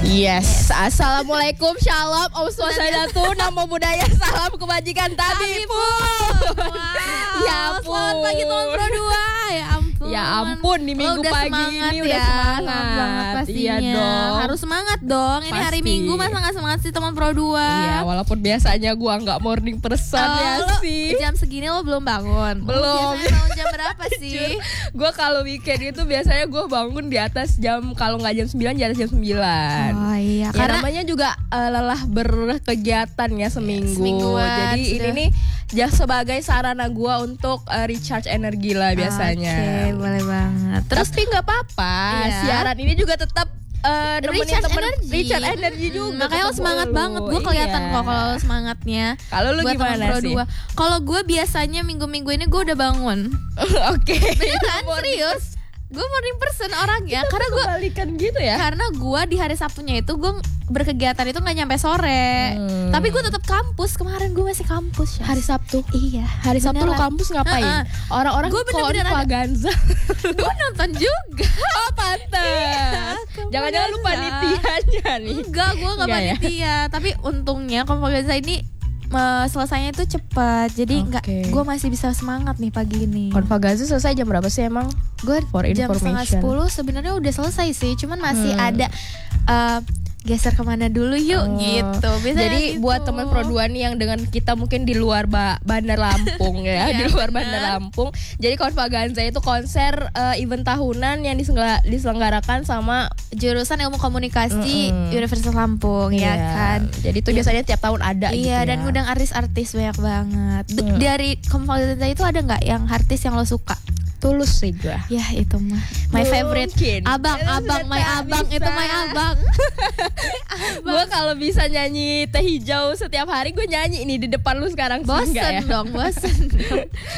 Yes. Assalamualaikum, shalom, om swastiastu, namo buddhaya, salam kebajikan, tabibu. Ya ampun. Selamat pagi teman Pro 2. Ya ampun. Ya ampun, di minggu pagi ini udah semangat. banget pastinya. Iya dong. Harus semangat dong. Ini hari Pasti. Minggu masa gak semangat sih teman Pro 2? Iya, walaupun biasanya gua nggak morning person ya lo sih. jam segini lo belum bangun? Belum. Biasanya bangun jam berapa sih? Gue kalau weekend itu biasanya gue bangun di atas jam, kalau nggak jam 9 di atas jam 9. Oh iya, Ya, karena namanya juga lelah berkegiatan ya seminggu. semingguan Jadi sudah. ini nih sebagai sarana gue untuk recharge energi lah biasanya. Oke, boleh banget. Terus tapi nggak apa-apa, Iya. siaran ini juga tetap nemenin Recharge temen energi. recharge energi juga. Makanya lo ketemu semangat lu. banget. Gue kelihatan Iya. kok kalau lo semangatnya. Kalau lu Buat teman gimana Pro sih? 2. Kalau gue biasanya minggu-minggu ini gue udah bangun. Oke. Beneran serius? Gue morning person orangnya. Karena gue kebalikan gitu ya. karena gue di hari Sabtunya itu gue berkegiatan itu nggak nyampe sore. Tapi gue tetap kampus. Kemarin gue masih kampus ya. Hari Sabtu. Iya. Hari Sabtu lu beneran. kampus ngapain? Orang-orang Gua bener-bener ada- Ganza. Gue nonton juga. Oh pantes. Jangan-jangan lu panitianya nih. Enggak, gue nggak Enggak ya? panitia. Tapi untungnya Konfaganza ini selesainya itu cepat. Jadi nggak, Oke. gue masih bisa semangat nih pagi ini. Konfagasi selesai jam berapa sih emang? Gue For jam information. 9:30 sebenarnya udah selesai sih. Cuman masih ada geser kemana dulu yuk gitu. Biasanya Jadi gitu. buat teman Pro 2 nih yang dengan kita mungkin di luar Bandar Lampung ya, Iya, di luar benar. Bandar Lampung. Jadi Konfaganza itu konser event tahunan yang diselenggarakan sama jurusan ilmu komunikasi Universitas Lampung ya Iya. kan. Jadi itu biasanya tiap tahun ada gitu Iya, ya. dan ngundang artis-artis banyak banget. Dari Konfaganza itu ada nggak yang artis yang lo suka? Tulus sih gue. Ya itu mah my favorite. Mungkin. Abang, Itu abang, sudah my tak abang bisa. itu my abang. Gue kalau bisa nyanyi Teh Hijau setiap hari gue nyanyi ini di depan lu sekarang sih, enggak ya? Bosen dong, bosen.